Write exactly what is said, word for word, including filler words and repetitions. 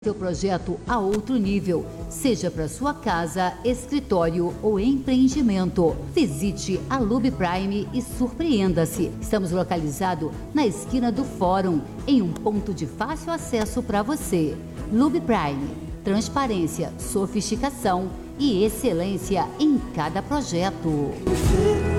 Seu projeto a outro nível, seja para sua casa, escritório ou empreendimento. Visite a Lube Prime e surpreenda-se. Estamos localizados na esquina do Fórum, em um ponto de fácil acesso para você. Lube Prime, transparência, sofisticação e excelência em cada projeto.